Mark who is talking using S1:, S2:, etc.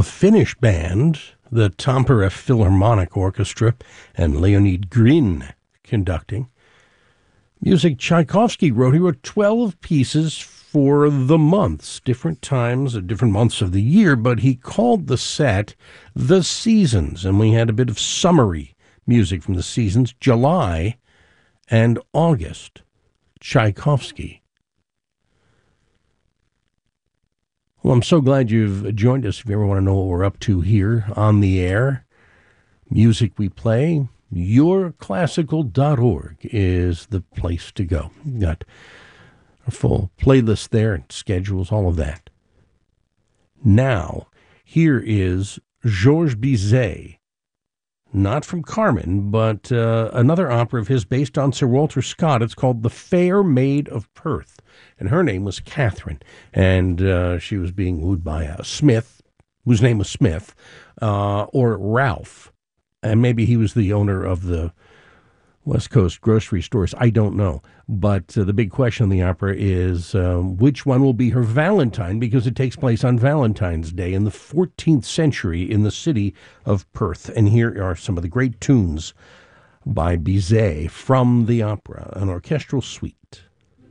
S1: a Finnish band, the Tampere Philharmonic Orchestra, and Leonid Grin conducting. Music Tchaikovsky wrote. He wrote 12 pieces for the months, different times, different months of the year, but he called the set The Seasons, and we had a bit of summary music from the seasons, July and August. Tchaikovsky. Well, I'm so glad you've joined us. If you ever want to know what we're up to here on the air, music we play, yourclassical.org is the place to go. We've got our full playlist there and schedules, all of that. Now, here is Georges Bizet, not from Carmen, but another opera of his based on Sir Walter Scott. It's called The Fair Maid of Perth, and her name was Catherine, and she was being wooed by a Smith, whose name was Smith, or Ralph, and maybe he was the owner of the West Coast grocery stores. I don't know. But the big question in the opera is which one will be her Valentine, because it takes place on Valentine's Day in the 14th century in the city of Perth. And here are some of the great tunes by Bizet from the opera, an orchestral suite.